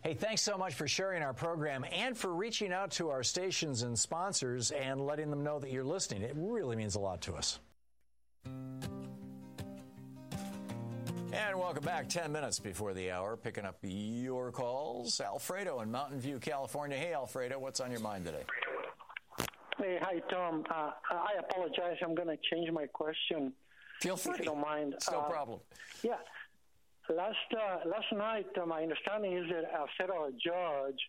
Hey, thanks so much for sharing our program and for reaching out to our stations and sponsors and letting them know that you're listening. It really means a lot to us. And welcome back. 10 minutes before the hour, picking up your calls. Alfredo in Mountain View, California. Hey, Alfredo, what's on your mind today? Hey, hi, Tom. I apologize. I'm going to change my question. Feel free. If you don't mind. It's no problem. Yeah. Last night, my understanding is that a federal judge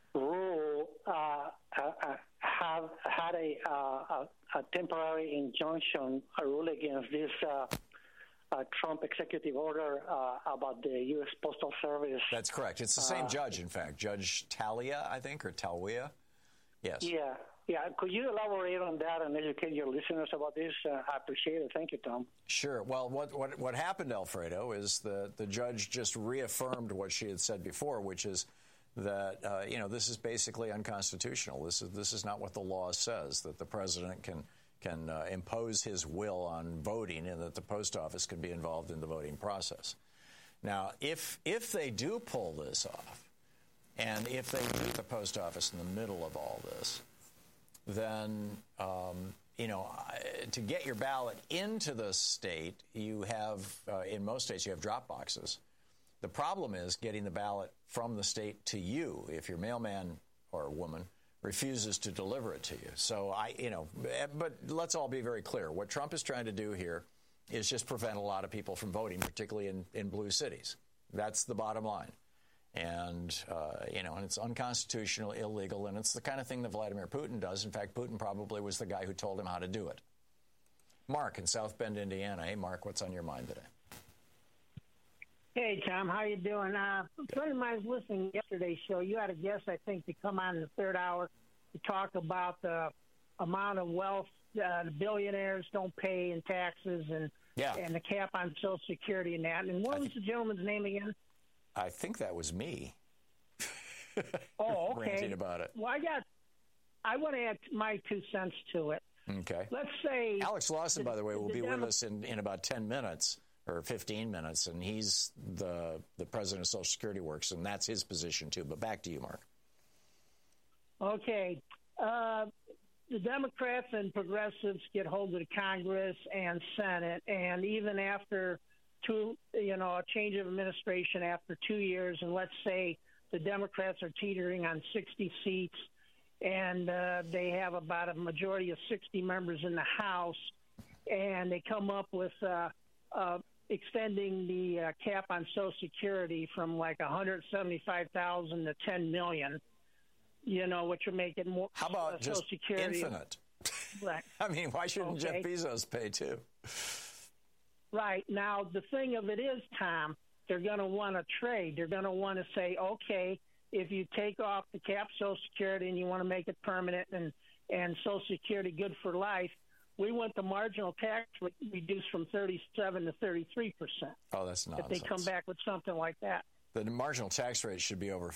had a temporary injunction, a rule against this Trump executive order about the U.S. Postal Service. That's correct. It's the same judge, in fact, Judge Talia, I think, or Talwia. Yes. Yeah. Could you elaborate on that and educate your listeners about this? I appreciate it. Thank you, Tom. Sure. Well, what happened, Alfredo, is the judge just reaffirmed what she had said before, which is that this is basically unconstitutional. This is not what the law says, that the president can impose his will on voting and that the post office can be involved in the voting process. Now, if they do pull this off, and if they leave the post office in the middle of all this, then, to get your ballot into the state, you have, in most states, you have drop boxes. The problem is getting the ballot from the state to you if your mailman or woman refuses to deliver it to you. So but let's all be very clear. What Trump is trying to do here is just prevent a lot of people from voting, particularly in blue cities. That's the bottom line. And it's unconstitutional, illegal, and it's the kind of thing that Vladimir Putin does. In fact, Putin probably was the guy who told him how to do it. Mark in South Bend, Indiana. Hey, Mark, what's on your mind today? Hey, Tom, how you doing? A friend of mine was listening to yesterday's show. You had a guest, I think, to come on in the third hour to talk about the amount of wealth the billionaires don't pay in taxes and the cap on Social Security and that. And what was the gentleman's name again? I think that was me. Oh, okay. Ranting about it. Well, I want to add my 2 cents to it. Okay. Let's say Alex Lawson, by the way, will be with us in about 10 minutes or 15 minutes, and he's the president of Social Security Works, and that's his position too. But back to you, Mark. Okay. The Democrats and progressives get hold of the Congress and Senate, and even after a change of administration after 2 years, and let's say the Democrats are teetering on 60 seats, and they have about a majority of 60 members in the House, and they come up with extending the cap on Social Security from like 175,000 to 10 million, which would make it more. How about Social just Security infinite? Right. I mean, why shouldn't Jeff Bezos pay too? Right. Now, the thing of it is, Tom, they're going to want to trade. They're going to want to say, okay, if you take off the cap Social Security and you want to make it permanent and Social Security good for life, we want the marginal tax rate reduced from 37 to 33%. Oh, that's nonsense. If they come back with something like that. The marginal tax rate should be over